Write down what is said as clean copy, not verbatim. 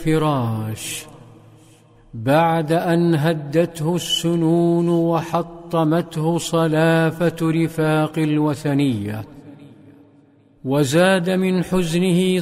الفراش بعد أن هدته السنون وحطمته صلافة رفاق الوثنية. وزاد من حزنه